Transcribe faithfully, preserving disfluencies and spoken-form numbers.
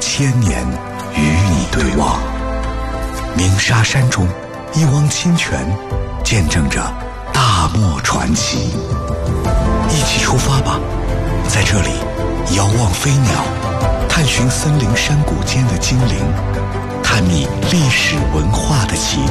千年与你对望。鸣沙山中，一汪清泉，见证着大漠传奇。一起出发吧，在这里遥望飞鸟，探寻森林山谷间的精灵，探秘历史文化的奇